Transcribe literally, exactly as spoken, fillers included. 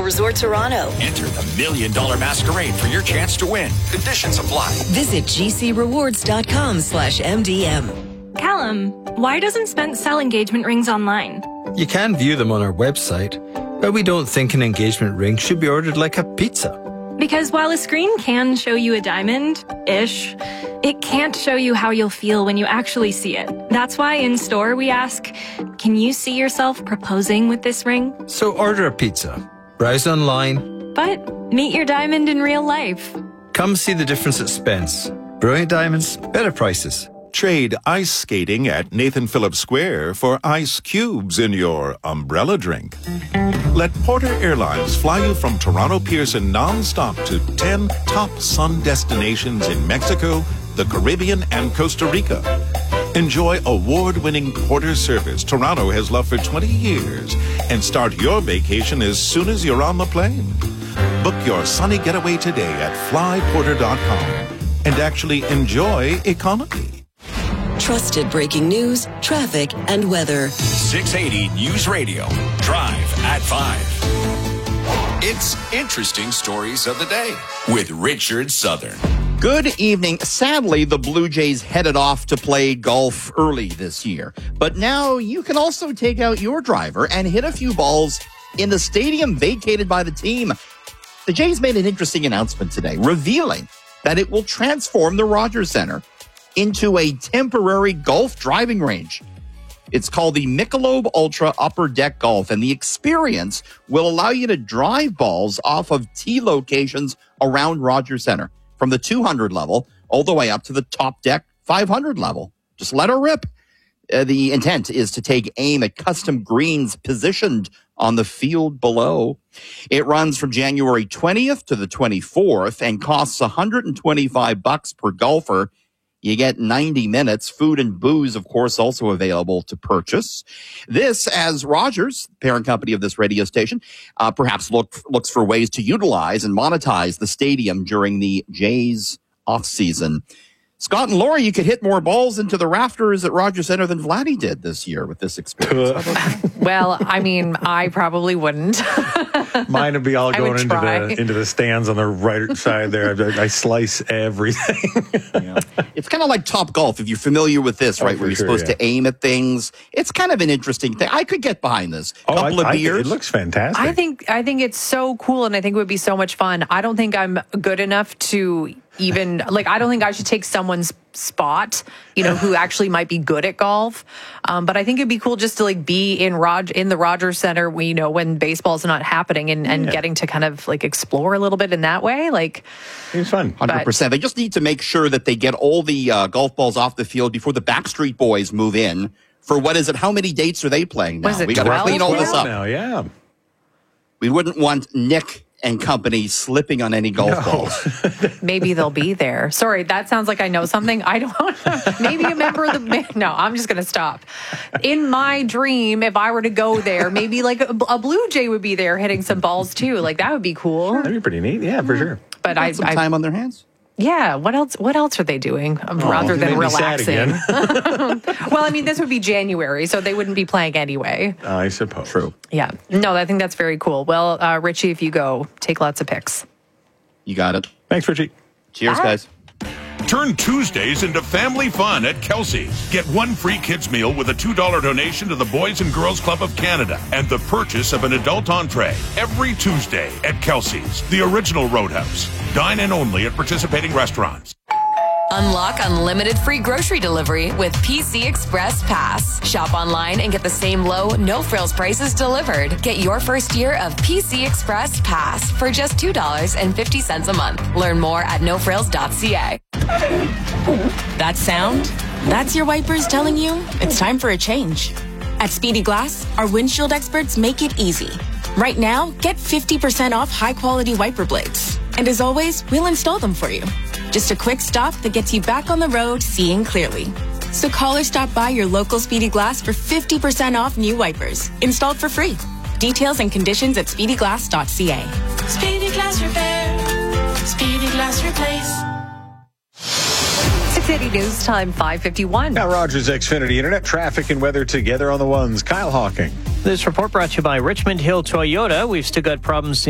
Resort Toronto. Enter the Million Dollar Masquerade for your chance to win. Conditions apply. Visit gcrewards.com slash MDM. Callum, why doesn't Spence sell engagement rings online? You can view them on our website, but we don't think an engagement ring should be ordered like a pizza. Because while a screen can show you a diamond-ish, it can't show you how you'll feel when you actually see it. That's why in store we ask, can you see yourself proposing with this ring? So order a pizza, browse online, but meet your diamond in real life. Come see the difference at Spence. Brilliant diamonds, better prices. Trade ice skating at Nathan Phillips Square for ice cubes in your umbrella drink. Let Porter Airlines fly you from Toronto Pearson non-stop to ten top sun destinations in Mexico, the Caribbean, and Costa Rica. Enjoy award-winning Porter service Toronto has loved for twenty years and start your vacation as soon as you're on the plane. Book your sunny getaway today at fly porter dot com and actually enjoy economy. Trusted breaking news, traffic, and weather. six eighty News Radio. Drive at five. It's Interesting Stories of the Day with Richard Southern. Good evening. Sadly, the Blue Jays headed off to play golf early this year. But now you can also take out your driver and hit a few balls in the stadium vacated by the team. The Jays made an interesting announcement today, revealing that it will transform the Rogers Center into a temporary golf driving range. It's called the Michelob Ultra Upper Deck Golf, and the experience will allow you to drive balls off of tee locations around Rogers Center, from the two hundred level all the way up to the top deck five hundred level. Just let her rip. Uh, the intent is to take aim at custom greens positioned on the field below. It runs from January twentieth to the twenty-fourth and costs one hundred twenty-five bucks per golfer. You get ninety minutes. Food and booze, of course, also available to purchase. This, as Rogers, parent company of this radio station, uh, perhaps look, looks for ways to utilize and monetize the stadium during the Jays off-season. Scott and Laura, you could hit more balls into the rafters at Rogers Center than Vladdy did this year with this experience. Well, I mean, I probably wouldn't. Mine would be all I going would into try. the into the stands on the right side there. I, I slice everything. Yeah. It's kind of like Top Golf, if you're familiar with this, Oh, right? for Where you're sure, supposed yeah. to aim at things. It's kind of an interesting thing. I could get behind this. Oh, Couple I, of I, beers. it looks fantastic. I think I think it's so cool, and I think it would be so much fun. I don't think I'm good enough to even like. I don't think I should take someone's spot, you know, who actually might be good at golf. Um, but I think it'd be cool just to like be in Rog in the Rogers Center, we, you know, when baseball's not happening, and, and Yeah. getting to kind of like explore a little bit in that way. Like, it was fun. one hundred percent. They just need to make sure that they get all the uh, golf balls off the field before the Backstreet Boys move in. For what is it? How many dates are they playing now? What is it, We got to twelve clean all this up. Now, yeah. We wouldn't want Nick and company slipping on any golf No. balls. maybe they'll be there. Sorry, that sounds like I know something. I don't. Maybe a member of the. No, I'm just going to stop. In my dream, if I were to go there, maybe like a, a Blue Jay would be there hitting some balls too. Like that would be cool. That'd be pretty neat. Yeah, for sure. But I, Got some I, time on their hands. yeah. What else? What else are they doing um, rather you than made me sad relaxing? again. Well, I mean, this would be January, so they wouldn't be playing anyway. I suppose. True. Yeah. No, I think that's very cool. Well, uh, Richie, if you go, take lots of pics. You got it. Thanks, Richie. Cheers, Bye. guys. Turn Tuesdays into family fun at Kelsey's. Get one free kids meal with a two dollar donation to the Boys and Girls Club of Canada and the purchase of an adult entree every Tuesday at Kelsey's, the original Roadhouse. Dine in only at participating restaurants. Unlock unlimited free grocery delivery with P C Express Pass. Shop online and get the same low, no-frills prices delivered. Get your first year of P C Express Pass for just two dollars and fifty cents a month. Learn more at no frills dot c a. That sound? That's your wipers telling you it's time for a change. At Speedy Glass, our windshield experts make it easy. Right now, get fifty percent off high-quality wiper blades. And as always, we'll install them for you. Just a quick stop that gets you back on the road seeing clearly. So call or stop by your local Speedy Glass for fifty percent off new wipers, installed for free. Details and conditions at speedy glass dot c a. Speedy Glass Repair. Speedy Glass Replace. six eighty News Time, five fifty-one. Now, Rogers Xfinity Internet, traffic and weather together on the ones. Kyle Hawking. This report brought to you by Richmond Hill Toyota. We've still got problems